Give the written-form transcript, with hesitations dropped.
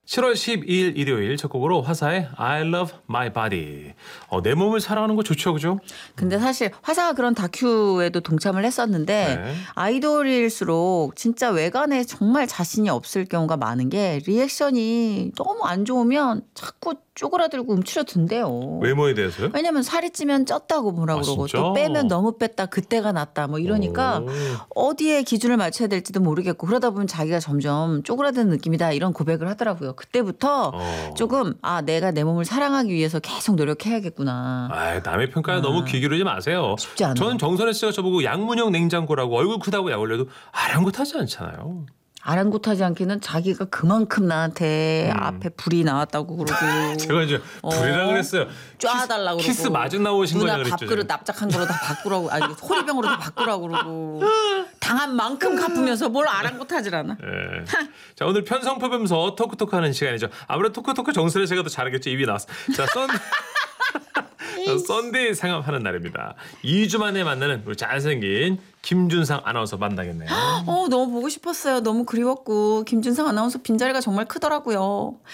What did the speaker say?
7월 12일 일요일 첫 곡으로 화사의 I Love My Body. 내 몸을 사랑하는 거 좋죠, 그죠? 근데 사실 화사가 그런 다큐에도 동참을 했었는데 네. 아이돌일수록 진짜 외관에 정말 자신이 없을 경우가 많은 게 리액션이 너무 안 좋으면 자꾸 쪼그라들고 움츠러든대요. 외모에 대해서요? 왜냐면 살이 찌면 쪘다고 뭐라 아, 그러고 진짜? 또 빼면 너무 뺐다 그때가 낫다 뭐 이러니까 어디에 기준을 맞춰야 될지도 모르겠고 그러다 보면 자기가 점점 쪼그라드는 느낌이다 이런 고백을 하더라고요. 그때부터 조금 내가 내 몸을 사랑하기 위해서 계속 노력해야겠구나. 남의 평가에 너무 귀 기울이지 마세요. 쉽지 않아요. 저는 정선혜 씨가 저보고 양문형 냉장고라고 얼굴 크다고 약 올려도 아랑곳하지 않잖아요. 아랑곳하지 않기는 자기가 그만큼 나한테 앞에 불이 나왔다고 그러고 제가 이제 불이라 그랬어요. 쏴달라고 그러고 키스 마중 나오신 누나 거냐 그랬죠. 밥그릇 납작한 거로 다 바꾸라고 아니 호리병으로 다 바꾸라고 그러고 당한 만큼 갚으면서 뭘 아랑곳하질 않아. 네. 자, 오늘 편성표면서 토크토크 하는 시간이죠. 아무래도 토크토크 정선혜 씨가 더 잘하겠죠. 입이 나왔어. 자, 썬데이 상암하는 날입니다. 2주 만에 만나는 우리 잘생긴 김준상 아나운서 만나겠네요. 너무 보고 싶었어요. 너무 그리웠고 김준상 아나운서 빈자리가 정말 크더라고요.